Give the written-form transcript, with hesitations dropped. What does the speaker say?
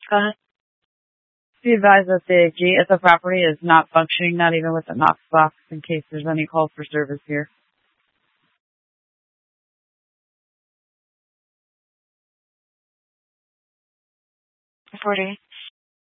Go ahead. Be advised that the gate at the property is not functioning, not even with the Knox box, in case there's any call for service here. 40.